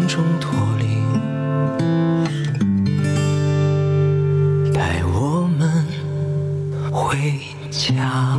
心中脱离，带我们回家。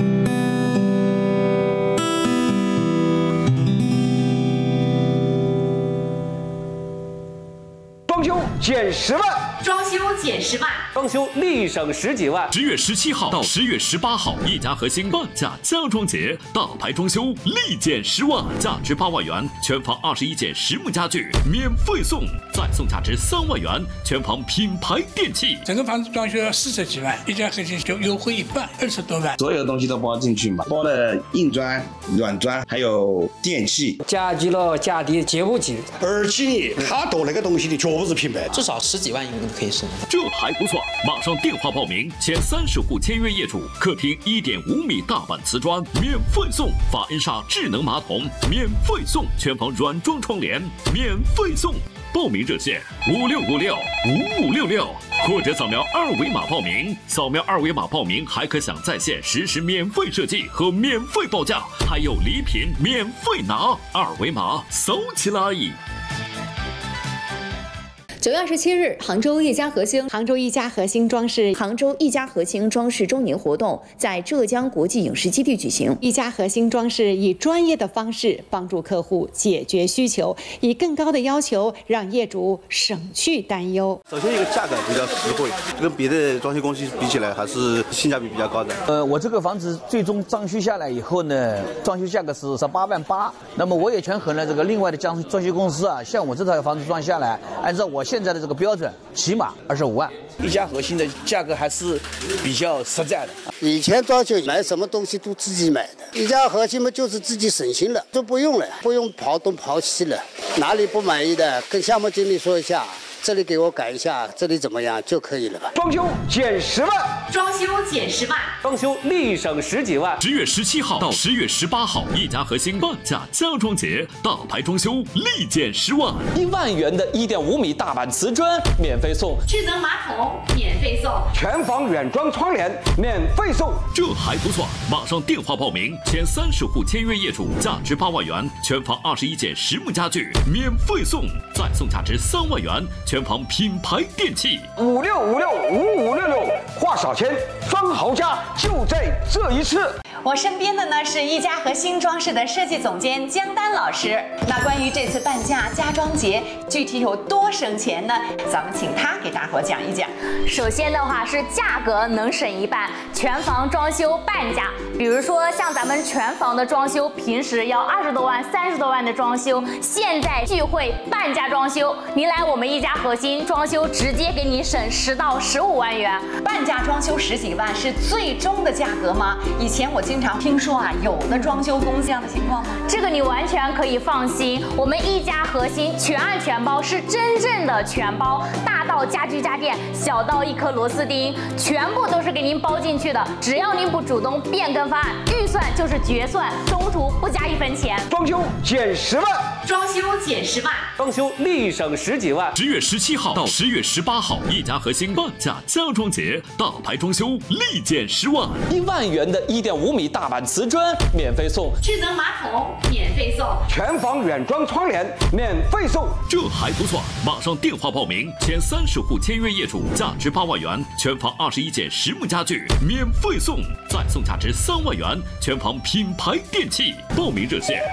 装修减10万， 装修减10万， 装修立省10几万。 10月17号到10月18号，一家核心半价家装节，大牌装修立减10万，价值8万元，全房21件实木家具免费送，再送价值3万元，全房品牌电器。 整个房子装修要40几万，一家核心就优惠一半，20多万。 所有东西都包进去嘛，包了硬砖、软砖，还有电器。 家具了家电节不起， 而且他做那个东西的绝不是品牌， 至少10几万应该可以省。 这还不错，马上电话报名，前30户签约业主，客厅1.5米大板瓷砖免费送，法恩莎智能马桶免费送，全房软装窗帘免费送。报名热线56565566，或者扫描2维码报名。扫描2维码报名还可享在线实时免费设计和免费报价，还有礼品免费拿。2维码扫起来。 9月27日，杭州一家核心装饰周年活动在浙江国际影视基地举行。一家核心装饰以专业的方式帮助客户解决需求，以更高的要求让业主省去担忧。 首先，一个价格比较实惠，跟别的装修公司比起来，还是性价比比较高的。 我这个房子最终装修下来以后呢，装修价格是8万8。那么我也权衡了这个另外的装修公司啊，像我这套房子装下来，按照我现在的这个标准，起码25万。一家核心的价格还是比较实在的。 以前装修买什么东西都自己买的，一家核心嘛就是自己省心了，都不用了，不用刨东刨西了，哪里不满意的跟项目经理说一下。这里给我改一下，这里怎么样就可以了吧？ 装修减10万， 装修减10万， 装修立省10几万。 10月17号到10月18号，一家核心半价家装节，大牌装修立减10万 ，1万元的1.5米大板瓷砖免费送， 智能马桶免费送， 全房软装窗帘免费送。 这还不错，马上电话报名，前30户签约业主，价值8万元，全房21件实木家具免费送，再送价值3万元。全房品牌电器 56565566，话少钱，装豪家就在这一次。 我身边的呢是一家核心装饰的设计总监江丹老师。那关于这次半价家装节，具体有多省钱呢？咱们请他给大伙讲一讲。 首先的话是价格能省一半，全房装修半价。比如说像咱们全房的装修，平时要20多万、30多万的装修，现在聚会半价装修，您来我们一家核心装修，直接给你省10到15万元。 半价装修10几万是最终的价格吗？以前我经常听说啊，有的装修公司这样的情况吗？ 这个你完全可以放心，我们一家核心全案全包，是真正的全包，大到家居家电，小到1颗螺丝钉，全部都是给您包进去的。只要您不主动变更方案，预算就是决算，中途不加1分钱。 装修减10万， 装修减10万， 装修立省10几万。 10月17号到10月18号，一家核心半价家装节，大牌装修立减10万 ，1万元的1.5米大板瓷砖免费送， 智能马桶免费送， 全房软装窗帘免费送。 这还不错，马上电话报名，前30户签约业主，价值8万元，全房21件实木家具免费送，再送价值3万元，全房品牌电器。报名热线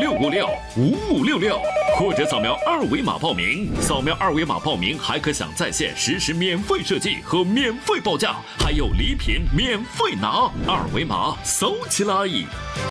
56565566，或者扫描2维码报名。扫描2维码报名还可享在线实时免费设计和免费报价，还有礼品免费拿。2维码扫起来。